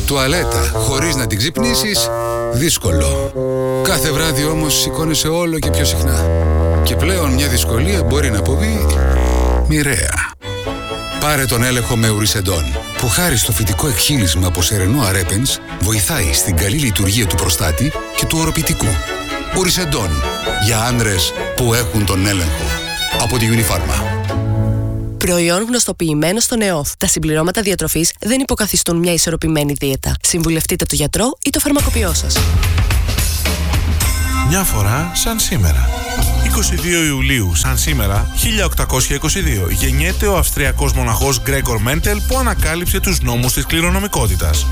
Τουαλέτα χωρίς να την ξυπνήσεις, δύσκολο. Κάθε βράδυ όμως σηκώνεσαι όλο και πιο συχνά. Και πλέον μια δυσκολία μπορεί να αποβεί μοιραία. Πάρε τον έλεγχο με Ουρισεντόν, που χάρη στο φυτικό εκχύλισμα από σερενό αρέπενς βοηθάει στην καλή λειτουργία του προστάτη και του οροπιτικού. Ουρισεντόν, για άνδρες που έχουν τον έλεγχο. Από τη Unifarma. Προϊόν γνωστοποιημένο στον ΕΟΦ. Τα συμπληρώματα διατροφής δεν υποκαθιστούν μια ισορροπημένη δίαιτα. Συμβουλευτείτε τον γιατρό ή το φαρμακοποιό σας. Μια φορά σαν σήμερα. 22 Ιουλίου, σαν σήμερα, 1822, γεννιέται ο Αυστριακός μοναχός Γκρέγκορ Μέντελ που ανακάλυψε τους νόμους της κληρονομικότητας.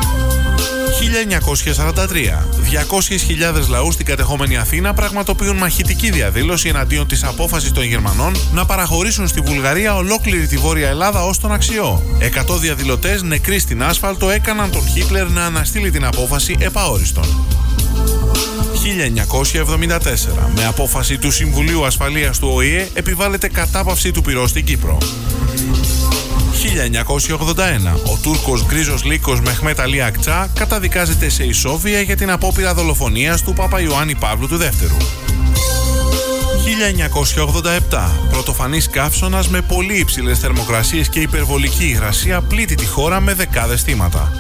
1943. 200.000 λαού στην κατεχόμενη Αθήνα πραγματοποιούν μαχητική διαδήλωση εναντίον της απόφασης των Γερμανών να παραχωρήσουν στη Βουλγαρία ολόκληρη τη Βόρεια Ελλάδα ως τον Αξιό. 100 διαδηλωτές νεκροί στην άσφαλτο έκαναν τον Χίτλερ να αναστείλει την απόφαση επαόριστον. 1974. Με απόφαση του Συμβουλίου Ασφαλείας του ΟΗΕ επιβάλλεται κατάπαυση του πυρός στην Κύπρο. 1981. Ο Τούρκος γκρίζος λύκος Μεχμέτ Αλή Ακτσά καταδικάζεται σε ισόβια για την απόπειρα δολοφονίας του Πάπα Ιωάννη Παύλου του Δεύτερου. 1987. Πρωτοφανής καύσωνας με πολύ υψηλές θερμοκρασίες και υπερβολική υγρασία πλήττει τη χώρα με δεκάδες θύματα.